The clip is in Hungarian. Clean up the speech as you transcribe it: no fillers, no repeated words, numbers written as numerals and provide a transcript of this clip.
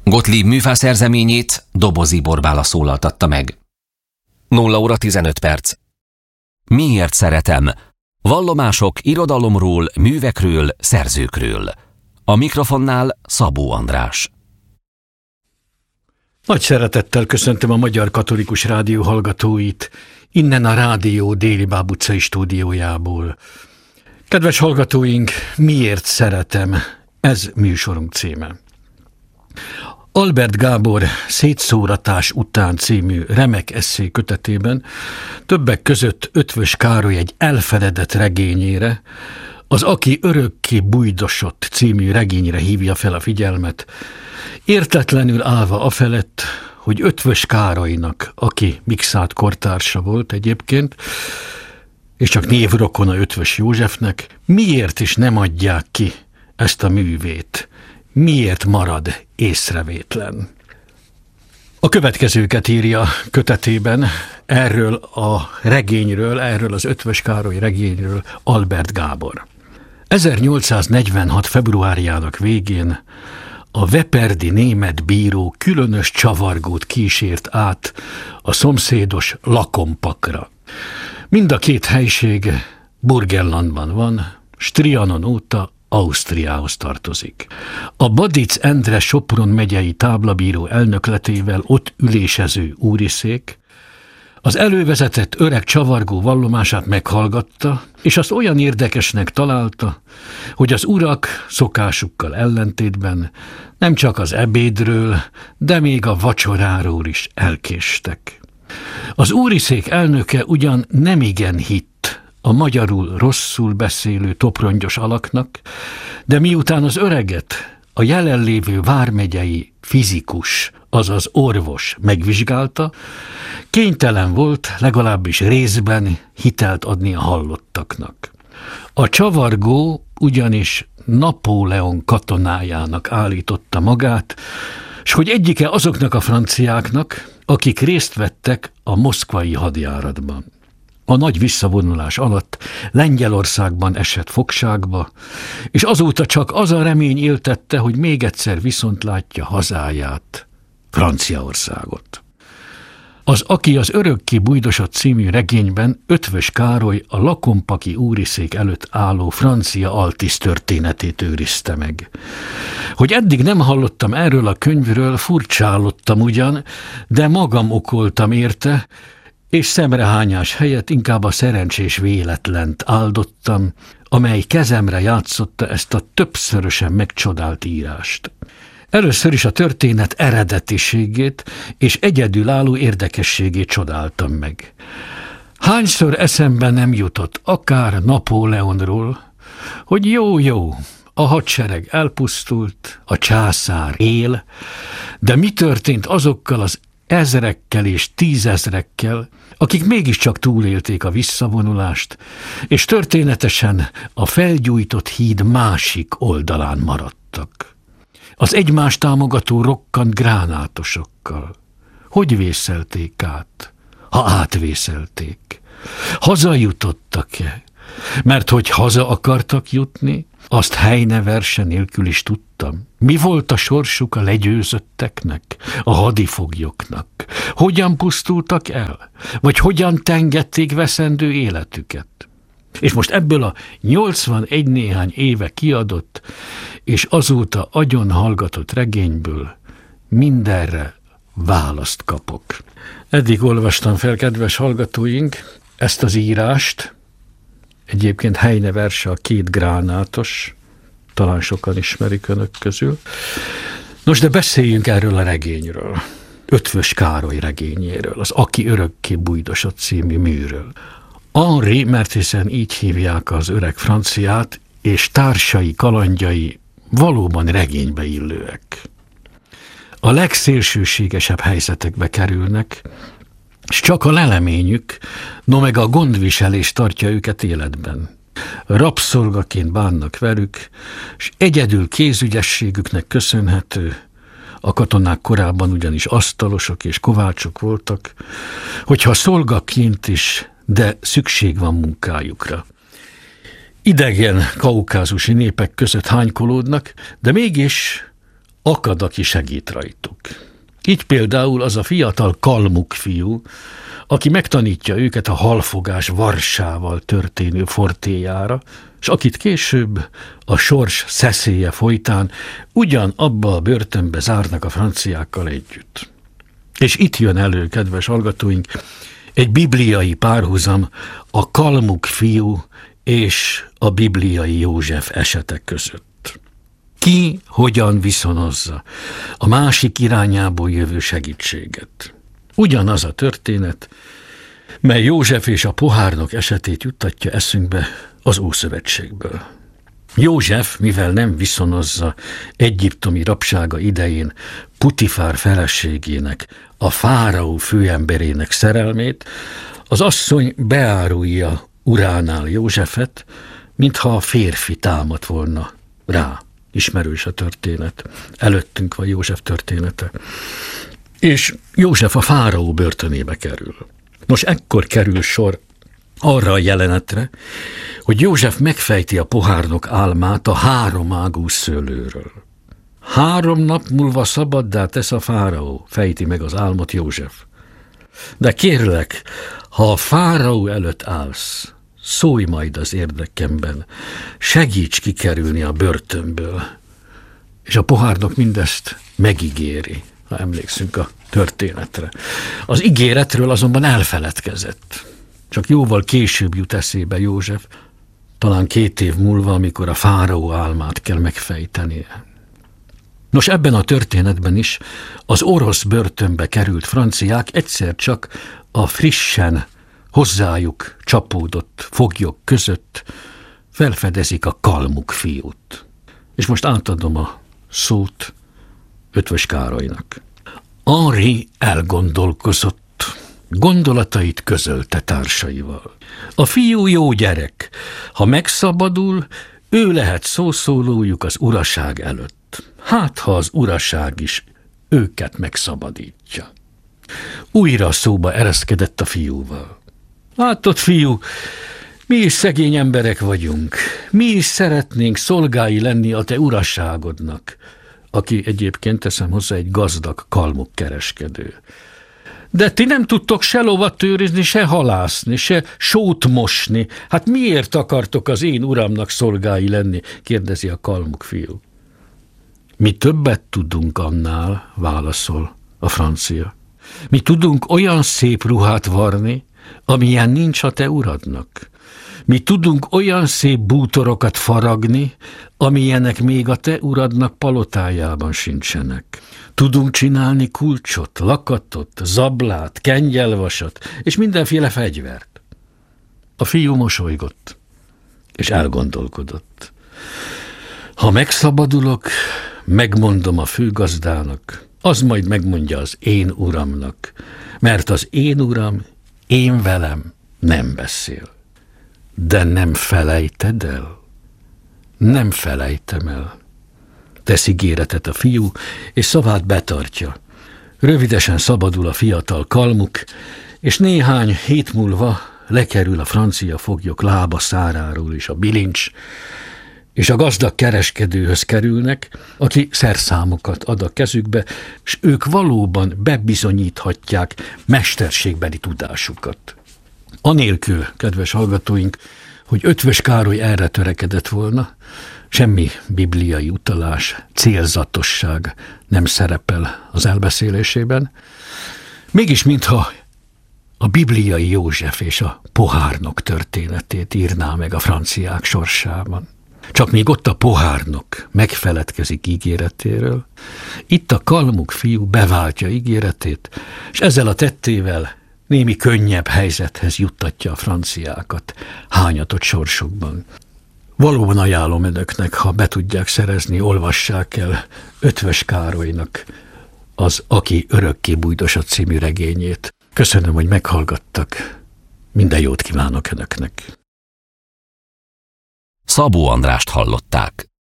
Gottlieb műfászerzeményét Dobozi Borbála szólaltatta meg. 0:15. Miért szeretem? Vallomások irodalomról, művekről, szerzőkről. A mikrofonnál Szabó András. Nagy szeretettel köszöntöm a Magyar Katolikus Rádió hallgatóit, innen a rádió Déli Báb utcai stúdiójából. Kedves hallgatóink, miért szeretem? Ez műsorunk címe. Albert Gábor Szétszóratás után című remek esszé kötetében többek között Eötvös Károly egy elfeledett regényére, az Aki örökké bujdosott című regényre hívja fel a figyelmet, értetlenül állva afelett, hogy Eötvös Károlynak, aki Mikszáth kortársa volt egyébként, és csak névrokona Eötvös Józsefnek, miért is nem adják ki ezt a művét? Miért marad észrevétlen? A következőket írja kötetében erről a regényről, erről az Eötvös Károly regényről Albert Gábor. 1846. februárjának végén a veperdi német bíró különös csavargót kísért át a szomszédos Lakompakra. Mind a két helység Burgenlandban van, s Trianon óta Ausztriához tartozik. A Badic Endre Sopron megyei táblabíró elnökletével ott ülésező úriszék az elővezetett öreg csavargó vallomását meghallgatta, és azt olyan érdekesnek találta, hogy az urak szokásukkal ellentétben nem csak az ebédről, de még a vacsoráról is elkéstek. Az úriszék elnöke ugyan nemigen hitt a magyarul rosszul beszélő toprongyos alaknak, de miután az öreget a jelenlévő vármegyei fizikus, azaz orvos megvizsgálta, kénytelen volt legalábbis részben hitelt adni a hallottaknak. A csavargó ugyanis Napóleon katonájának állította magát, s hogy egyike azoknak a franciáknak, akik részt vettek a moszkvai hadjáratban. A nagy visszavonulás alatt Lengyelországban esett fogságba, és azóta csak az a remény éltette, hogy még egyszer viszont látja hazáját, Franciaországot. Az Aki az örökké bujdosott című regényben Eötvös Károly a lakompaki úriszék előtt álló francia altiszt történetét őrizte meg. Hogy eddig nem hallottam erről a könyvről, furcsálottam ugyan, de magam okoltam érte, és szemrehányás helyett inkább a szerencsés véletlent áldottam, amely kezemre játszotta ezt a többszörösen megcsodált írást. Először is a történet eredetiségét és egyedülálló érdekességét csodáltam meg. Hányszor eszembe nem jutott, akár Napóleonról, hogy jó, a hadsereg elpusztult, a császár él, de mi történt azokkal az ezrekkel és tízezrekkel, akik mégiscsak túlélték a visszavonulást, és történetesen a felgyújtott híd másik oldalán maradtak. Az egymást támogató rokkant gránátosokkal. Hogy vészelték át, ha átvészelték? Hazajutottak-e? Mert hogy haza akartak jutni, azt Heine verse nélkül is tudtam. Mi volt a sorsuk a legyőzötteknek, a hadifoglyoknak? Hogyan pusztultak el? Vagy hogyan tengették veszendő életüket? És most ebből a 81 néhány éve kiadott, és azóta agyon hallgatott regényből mindenre választ kapok. Eddig olvastam fel, kedves hallgatóink, ezt az írást, egyébként Heine verse a két gránátos, talán sokan ismerik önök közül. Nos, de beszéljünk erről a regényről, Eötvös Károly regényéről, az Aki örökké bujdosott című műről. Henri, mert hiszen így hívják az öreg franciát, és társai, kalandjai valóban regénybe illőek. A legszélsőségesebb helyzetekbe kerülnek, és csak a leleményük, no meg a gondviselés tartja őket életben. Rabszolgaként bánnak velük, és egyedül kézügyességüknek köszönhető, a katonák korábban ugyanis asztalosok és kovácsok voltak, hogyha szolgaként is, de szükség van munkájukra. Idegen kaukázusi népek között hánykolódnak, de mégis akad, aki segít rajtuk. Így például az a fiatal Kalmuk fiú, aki megtanítja őket a halfogás varsával történő fortéjára, s akit később a sors szeszélye folytán ugyanabba a börtönbe zárnak a franciákkal együtt. És itt jön elő, kedves hallgatóink, egy bibliai párhuzam a Kalmuk fiú és a bibliai József esetek között. Ki hogyan viszonozza a másik irányából jövő segítséget? Ugyanaz a történet, mely József és a pohárnok esetét juttatja eszünkbe az Ószövetségből. József, mivel nem viszonozza egyiptomi rabsága idején Putifár feleségének, a fáraó főemberének szerelmét, az asszony beárulja uránál Józsefet, mintha a férfi támadt volna rá. Ismerős a történet. Előttünk van József története. És József a fáraó börtönébe kerül. Most ekkor kerül sor arra a jelenetre, hogy József megfejti a pohárnok álmát a 3 ágú szőlőről. 3 nap múlva szabaddá tesz a fáraó, fejti meg az álmot József. De kérlek, ha a fáraó előtt állsz, szólj majd az érdekemben, segíts kikerülni a börtönből. És a pohárnok mindezt megígéri, ha emlékszünk a történetre. Az ígéretről azonban elfeledkezett. Csak jóval később jut eszébe József, talán 2 év múlva, amikor a fáraó álmát kell megfejtenie. Nos, ebben a történetben is az orosz börtönbe került franciák egyszer csak a frissen hozzájuk csapódott foglyok között felfedezik a Kalmuk fiút. És most átadom a szót Eötvös Károlynak. Henri elgondolkozott, gondolatait közölte társaival. A fiú jó gyerek, ha megszabadul, ő lehet szószólójuk az uraság előtt. Hát, ha az uraság is őket megszabadítja. Újra szóba ereszkedett a fiúval. Látod, fiú, mi is szegény emberek vagyunk. Mi is szeretnénk szolgái lenni a te uraságodnak, aki egyébként, teszem hozzá, egy gazdag Kalmuk kereskedő. De ti nem tudtok se lovat őrizni, se halászni, se sót mosni. Hát miért akartok az én uramnak szolgái lenni? Kérdezi a Kalmuk fiú. Mi többet tudunk annál, válaszol a francia. Mi tudunk olyan szép ruhát varni, amilyen nincs a te uradnak. Mi tudunk olyan szép bútorokat faragni, amilyenek még a te uradnak palotájában sincsenek. Tudunk csinálni kulcsot, lakatot, zablát, kengyelvasat és mindenféle fegyvert. A fiú mosolygott, és elgondolkodott. Ha megszabadulok, megmondom a főgazdának, az majd megmondja az én uramnak, mert az én uram én velem nem beszél. De nem felejted el? Nem felejtem el. Tesz ígéretet a fiú, és szavát betartja. Rövidesen szabadul a fiatal Kalmuk, és néhány hét múlva lekerül a francia foglyok lába száráról is a bilincs, és a gazdag kereskedőhöz kerülnek, aki szerszámokat ad a kezükbe, és ők valóban bebizonyíthatják mesterségbeli tudásukat. Anélkül, kedves hallgatóink, hogy Eötvös Károly erre törekedett volna, semmi bibliai utalás, célzatosság nem szerepel az elbeszélésében, mégis mintha a bibliai József és a pohárnok történetét írná meg a franciák sorsában. Csak még ott a pohárnok megfeledkezik ígéretéről, itt a Kalmuk fiú beváltja ígéretét, és ezzel a tettével némi könnyebb helyzethez juttatja a franciákat hányatott sorsokban. Valóban ajánlom önöknek, ha be tudják szerezni, olvassák el Eötvös Károlynak az Aki örökké bújdosott című regényét. Köszönöm, hogy meghallgattak. Minden jót kívánok önöknek. Szabó Andrást hallották.